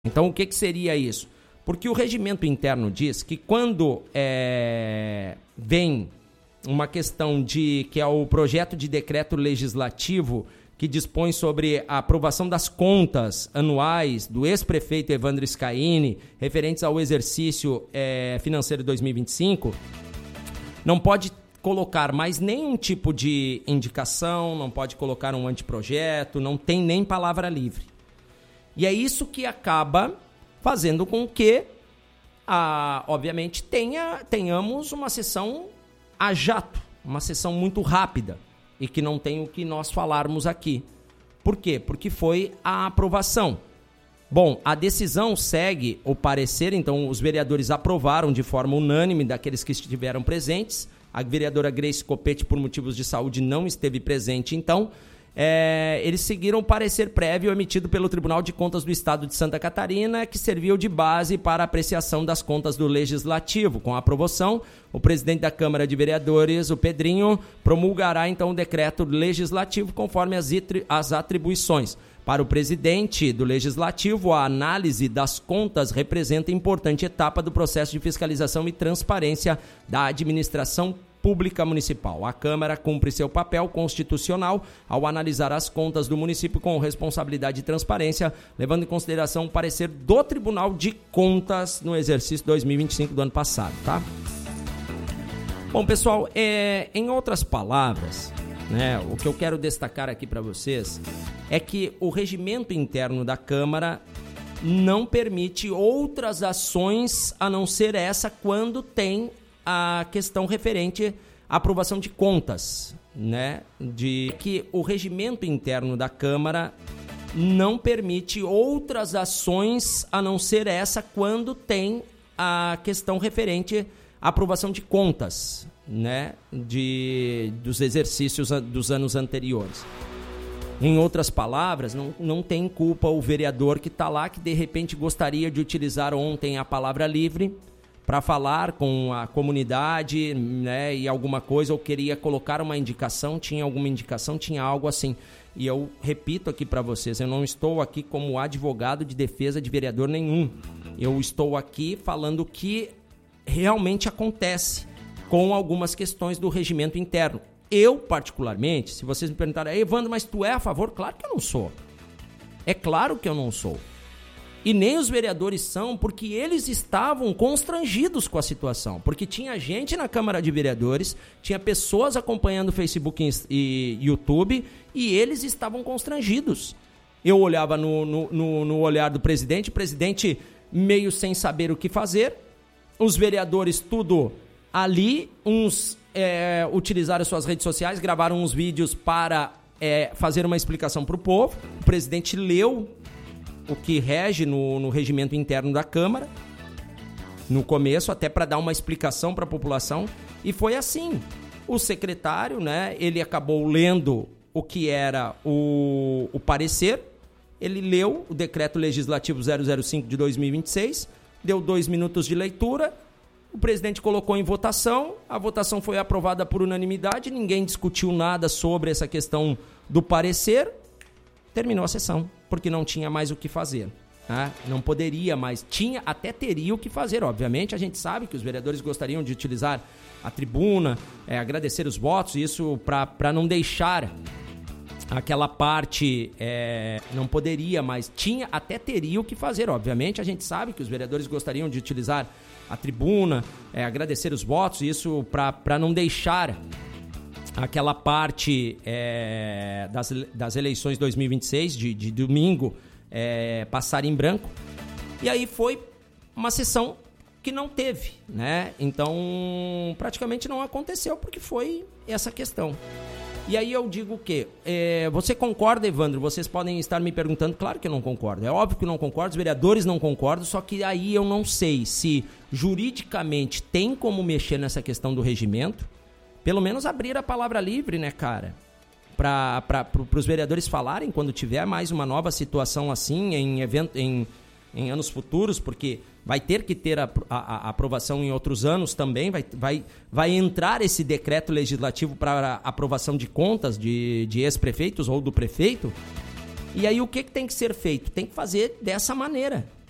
Então, o que seria isso? Porque o regimento interno diz que quando vem uma questão que é o projeto de decreto legislativo que dispõe sobre a aprovação das contas anuais do ex-prefeito Evandro Scaini, referentes ao exercício financeiro 2025, não pode colocar mais nenhum tipo de indicação, não pode colocar um anteprojeto, não tem nem palavra livre. E é isso que acaba fazendo com que, obviamente, tenhamos uma sessão a jato, uma sessão muito rápida e que não tem o que nós falarmos aqui. Por quê? Porque foi a aprovação. Bom, a decisão segue o parecer, então os vereadores aprovaram de forma unânime daqueles que estiveram presentes. A vereadora Grace Copete, por motivos de saúde, não esteve presente, então eles seguiram o parecer prévio emitido pelo Tribunal de Contas do Estado de Santa Catarina, que serviu de base para a apreciação das contas do Legislativo. Com a aprovação, o presidente da Câmara de Vereadores, o Pedrinho, promulgará então o decreto legislativo conforme as atribuições. Para o presidente do Legislativo, a análise das contas representa importante etapa do processo de fiscalização e transparência da administração pública municipal. A Câmara cumpre seu papel constitucional ao analisar as contas do município com responsabilidade e transparência, levando em consideração o parecer do Tribunal de Contas no exercício 2025 do ano passado, tá? Bom, pessoal, em outras palavras, o que eu quero destacar aqui para vocês é que o regimento interno da Câmara não permite outras ações a não ser essa quando tem a questão referente à aprovação de contas, que o regimento interno da Câmara não permite outras ações a não ser essa quando tem a questão referente à aprovação de contas, dos exercícios dos anos anteriores. Em outras palavras, não tem culpa o vereador que está lá, que de repente gostaria de utilizar ontem a palavra livre para falar com a comunidade, e alguma coisa, ou queria colocar uma indicação, tinha alguma indicação, tinha algo assim. E eu repito aqui para vocês, eu não estou aqui como advogado de defesa de vereador nenhum. Eu estou aqui falando o que realmente acontece com algumas questões do regimento interno. Eu, particularmente, se vocês me perguntarem, Evandro, mas tu é a favor? Claro que eu não sou. É claro que eu não sou. E nem os vereadores são, porque eles estavam constrangidos com a situação. Porque tinha gente na Câmara de Vereadores, tinha pessoas acompanhando Facebook e YouTube, e eles estavam constrangidos. Eu olhava no olhar do presidente, o presidente meio sem saber o que fazer, os vereadores tudo ali, uns utilizaram suas redes sociais, gravaram uns vídeos para fazer uma explicação para o povo. O presidente leu o que rege no regimento interno da Câmara, no começo, até para dar uma explicação para a população, e foi assim. O secretário, ele acabou lendo o que era o parecer, ele leu o decreto legislativo 005 de 2026, deu 2 minutos de leitura, o presidente colocou em votação, a votação foi aprovada por unanimidade, ninguém discutiu nada sobre essa questão do parecer, terminou a sessão, porque não tinha mais o que fazer. Não poderia mais, até teria o que fazer, obviamente. A gente sabe que os vereadores gostariam de utilizar a tribuna, agradecer os votos, isso para não deixar aquela parte, não poderia mais, até teria o que fazer, obviamente. A gente sabe que os vereadores gostariam de utilizar a tribuna, agradecer os votos, isso para não deixar aquela parte das eleições 2026, de domingo, passar em branco. E aí foi uma sessão que não teve, Então, praticamente não aconteceu, porque foi essa questão. E aí eu digo o quê? Você concorda, Evandro? Vocês podem estar me perguntando. Claro que eu não concordo. É óbvio que eu não concordo, os vereadores não concordam, só que aí eu não sei se juridicamente tem como mexer nessa questão do regimento. Pelo menos abrir a palavra livre, cara? Para os vereadores falarem quando tiver mais uma nova situação assim em anos futuros, porque vai ter que ter a aprovação em outros anos também, vai entrar esse decreto legislativo para aprovação de contas de ex-prefeitos ou do prefeito. E aí o que tem que ser feito? Tem que fazer dessa maneira.